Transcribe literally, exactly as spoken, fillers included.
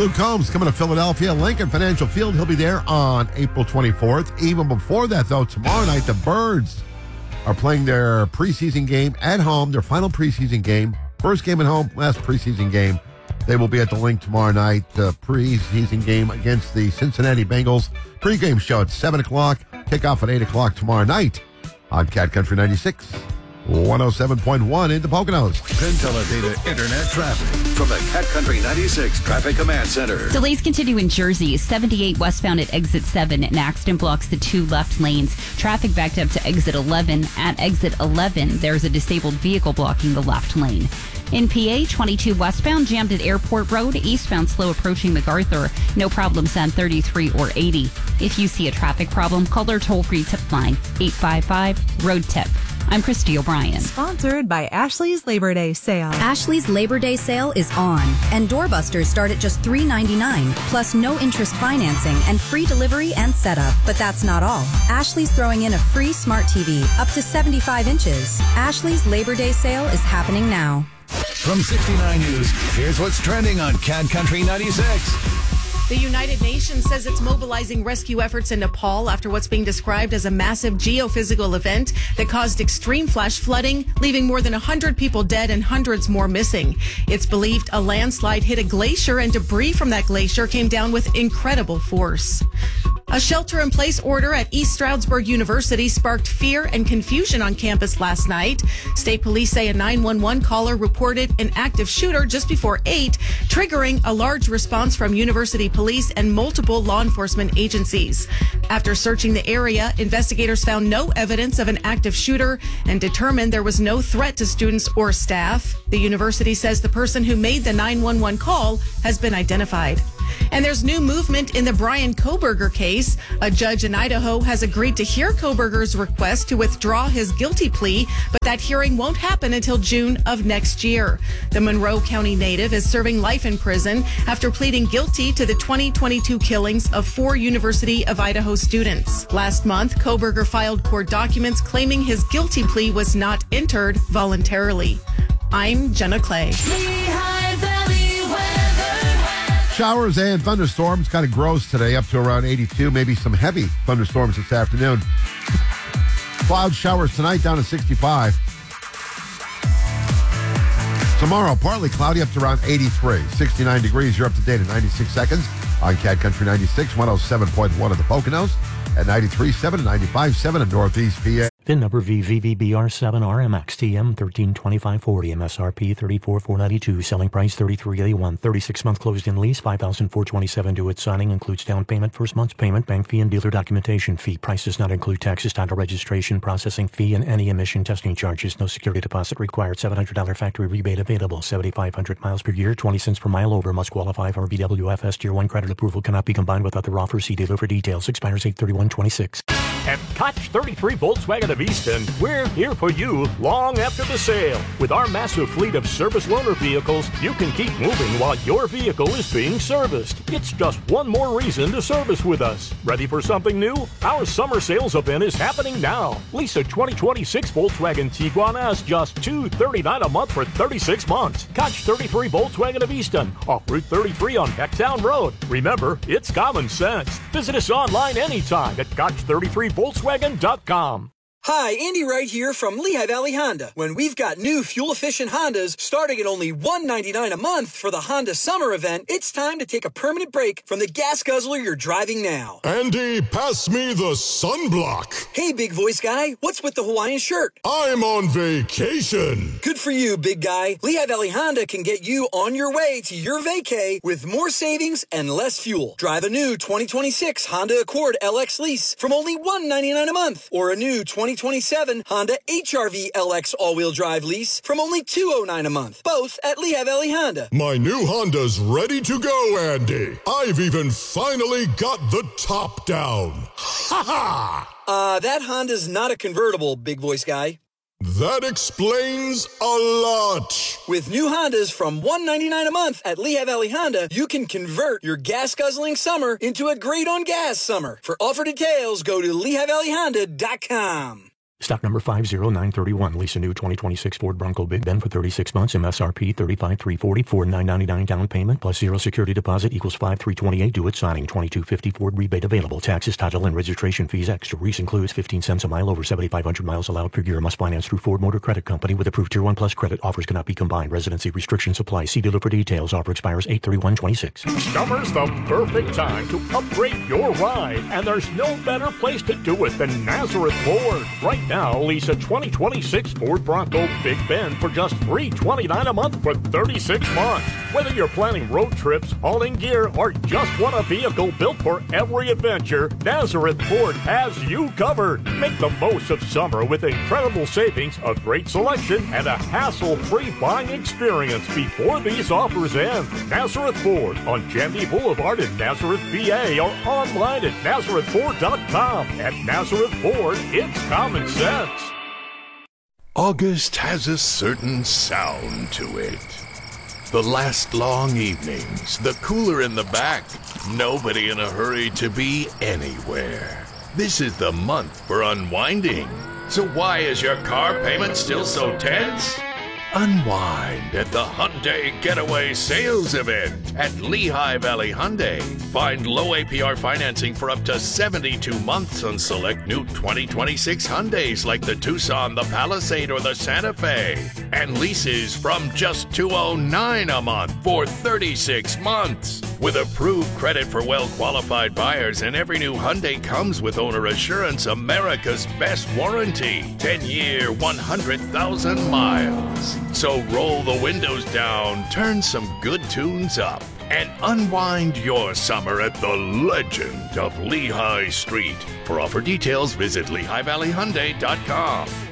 Luke Combs coming to Philadelphia, Lincoln Financial Field. He'll be there on April twenty-fourth. Even before that, though, tomorrow night, the Birds are playing their preseason game at home, their final preseason game. First game at home, last preseason game. They will be at the Link tomorrow night. The preseason game against the Cincinnati Bengals. Pre-game show at seven o'clock. Kickoff at eight o'clock tomorrow night on Cat Country ninety-six. one oh seven point one in the Poconos. PenTeleData Internet traffic from the Cat Country ninety-six Traffic Command Center. Delays continue in Jersey. seventy-eight westbound at exit seven. An accident blocks the two left lanes. Traffic backed up to exit eleven. At exit eleven, there's a disabled vehicle blocking the left lane. In P A, twenty-two westbound jammed at Airport Road. Eastbound slow approaching MacArthur. No problems on thirty-three or eighty. If you see a traffic problem, call our toll-free tip line, eight five five, road tip. I'm Christy O'Brien. Sponsored by Ashley's Labor Day Sale. Ashley's Labor Day Sale is on, and doorbusters start at just three ninety-nine, plus no interest financing and free delivery and setup. But that's not all. Ashley's throwing in a free smart T V up to seventy-five inches. Ashley's Labor Day Sale is happening now. From sixty-nine News, here's what's trending on Cat Country ninety-six. The United Nations says it's mobilizing rescue efforts in Nepal after what's being described as a massive geophysical event that caused extreme flash flooding, leaving more than one hundred people dead and hundreds more missing. It's believed a landslide hit a glacier and debris from that glacier came down with incredible force. A shelter-in-place order at East Stroudsburg University sparked fear and confusion on campus last night. State police say a nine one one caller reported an active shooter just before eight, triggering a large response from university police and multiple law enforcement agencies. After searching the area, investigators found no evidence of an active shooter and determined there was no threat to students or staff. The university says the person who made the nine one one call has been identified. And there's new movement in the Brian Kohberger case. A judge in Idaho has agreed to hear Kohberger's request to withdraw his guilty plea, but that hearing won't happen until June of next year. The Monroe County native is serving life in prison after pleading guilty to the twenty twenty-two killings of four University of Idaho students. Last month, Kohberger filed court documents claiming his guilty plea was not entered voluntarily. I'm Jenna Clay. Showers and thunderstorms, kind of gross today, up to around eighty-two. Maybe some heavy thunderstorms this afternoon. Cloud showers tonight down to sixty-five. Tomorrow, partly cloudy up to around eighty-three. sixty-nine degrees. You're up to date in ninety-six seconds on Cat Country ninety-six, one oh seven point one of the Poconos, at ninety-three point seven and ninety-five point seven in Northeast P A. VIN number V V V B R seven R M X T M thirteen twenty-five forty, M S R P thirty-four thousand four hundred ninety-two, selling price thirty-three thousand eighty-one, thirty-six month closed-in lease five thousand four hundred twenty-seven due at signing, includes down payment, first month's payment, bank fee, and dealer documentation fee. Price does not include taxes, title registration, processing fee, and any emission testing charges. No security deposit required. seven hundred dollars factory rebate available. seventy-five hundred miles per year, twenty cents per mile over. Must qualify for B W F S Tier one credit approval. Cannot be combined with other offers. See dealer for details. Expires eight thirty-one twenty-six. At Koch thirty-three Volkswagen of Easton, we're here for you long after the sale. With our massive fleet of service loaner vehicles, you can keep moving while your vehicle is being serviced. It's just one more reason to service with us. Ready for something new? Our summer sales event is happening now. Lease a twenty twenty-six Volkswagen Tiguan S just two hundred thirty-nine dollars a month for thirty-six months. Koch thirty-three Volkswagen of Easton, off Route thirty-three on Pecktown Road. Remember, it's common sense. Visit us online anytime at Koch thirty-three Volkswagen dot com. Hi, Andy Wright here from Lehigh Valley Honda. When we've got new fuel-efficient Hondas starting at only one hundred ninety-nine dollars a month for the Honda Summer Event, it's time to take a permanent break from the gas guzzler you're driving now. Andy, pass me the sunblock. Hey, big voice guy, what's with the Hawaiian shirt? I'm on vacation. Good for you, big guy. Lehigh Valley Honda can get you on your way to your vacay with more savings and less fuel. Drive a new twenty twenty-six Honda Accord L X lease from only one hundred ninety-nine dollars a month, or a new twenty twenty-seven Honda H R V L X all-wheel drive lease from only two hundred nine dollars a month, both at Lehigh Valley Honda. My new Honda's ready to go, Andy. I've even finally got the top down. Ha ha! Uh, that Honda's not a convertible, big voice guy. That explains a lot. With new Hondas from one hundred ninety-nine dollars a month at Lehigh Valley Honda, you can convert your gas-guzzling summer into a great-on-gas summer. For offer details, go to Lehigh Valley Honda dot com. Stock number five zero nine three one. Lease a new twenty twenty-six Ford Bronco Big Bend for thirty-six months. M S R P thirty-five thousand three hundred forty dollars. four thousand nine hundred ninety-nine dollars down payment plus zero security deposit equals five thousand three hundred twenty-eight dollars. Due at signing. twenty-two fifty Ford rebate available. Taxes, title, and registration fees extra. Lease includes fifteen cents a mile over seventy-five hundred miles allowed per year. Must finance through Ford Motor Credit Company with approved Tier one Plus credit. Offers cannot be combined. Residency restrictions apply. See dealer for details. Offer expires eight thirty-one twenty-six. Summer's the perfect time to upgrade your ride, and there's no better place to do it than Nazareth Ford. Right now, lease a twenty twenty-six Ford Bronco Big Bend for just three hundred twenty-nine dollars a month for thirty-six months. Whether you're planning road trips, hauling gear, or just want a vehicle built for every adventure, Nazareth Ford has you covered. Make the most of summer with incredible savings, a great selection, and a hassle-free buying experience before these offers end. Nazareth Ford on Jandy Boulevard in Nazareth, V A, or online at nazareth ford dot com. At Nazareth Ford, it's common sense. August has a certain sound to it. The last long evenings, the cooler in the back, nobody in a hurry to be anywhere. This is the month for unwinding. So why is your car payment still so tense? Unwind at the Hyundai Getaway Sales Event at Lehigh Valley Hyundai. Find low A P R financing for up to seventy-two months on select new twenty twenty-six Hyundais like the Tucson, the Palisade, or the Santa Fe. And leases from just two hundred nine dollars a month for thirty-six months. With approved credit for well-qualified buyers, and every new Hyundai comes with Owner Assurance, America's best warranty. ten-year, one hundred thousand miles. So roll the windows down, turn some good tunes up, and unwind your summer at the legend of Lehigh Street. For offer details, visit lehigh valley hyundai dot com.